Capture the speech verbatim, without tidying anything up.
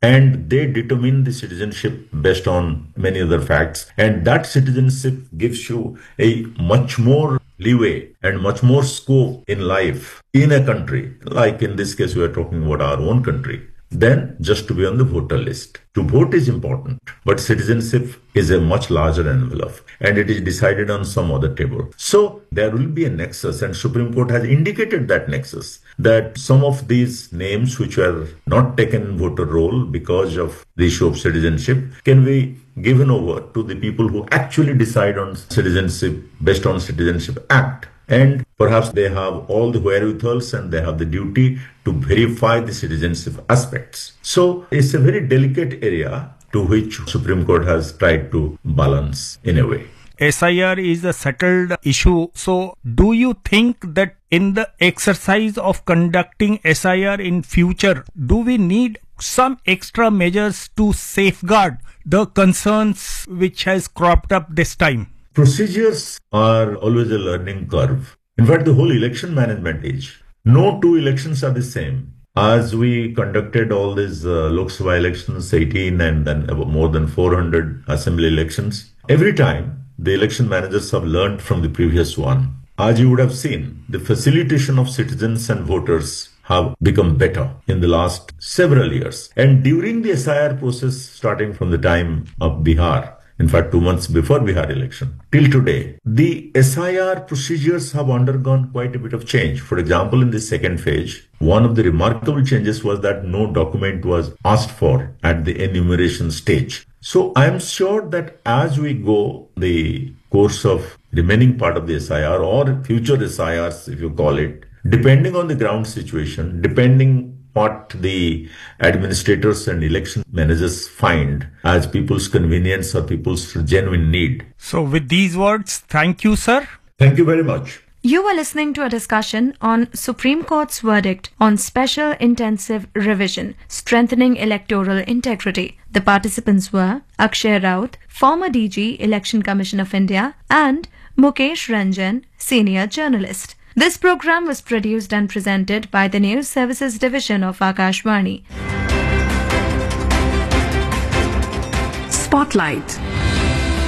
and they determine the citizenship based on many other facts. And that citizenship gives you a much more leeway and much more scope in life in a country. Like in this case, we are talking about our own country. Then just to be on the voter list. To vote is important, but citizenship is a much larger envelope and it is decided on some other table. So there will be a nexus, and Supreme Court has indicated that nexus, that some of these names which were not taken in voter roll because of the issue of citizenship can be given over to the people who actually decide on citizenship based on Citizenship Act. And perhaps they have all the wherewithals and they have the duty to verify the citizenship aspects. So it's a very delicate area to which Supreme Court has tried to balance in a way. S I R is a settled issue. So do you think that in the exercise of conducting S I R in future, do we need some extra measures to safeguard the concerns which has cropped up this time? Procedures are always a learning curve. In fact, the whole election management is. No two elections are the same. As we conducted all these uh, Lok Sabha elections, eighteen and then about more than four hundred assembly elections, every time the election managers have learned from the previous one. As you would have seen, the facilitation of citizens and voters have become better in the last several years. And during the S I R process, starting from the time of Bihar, in fact, two months before Bihar election, till today, the S I R procedures have undergone quite a bit of change. For example, in the second phase, one of the remarkable changes was that no document was asked for at the enumeration stage. So I am sure that as we go the course of remaining part of the S I R or future S I Rs, if you call it, depending on the ground situation, depending what the administrators and election managers find as people's convenience or people's genuine need. So with these words, thank you, sir. Thank you very much. You were listening to a discussion on Supreme Court's verdict on Special Intensive Revision, Strengthening Electoral Integrity. The participants were Akshay Raut, former D G, Election Commission of India, and Mukesh Ranjan, senior journalist. This program was produced and presented by the News Services Division of Akashvani. Spotlight.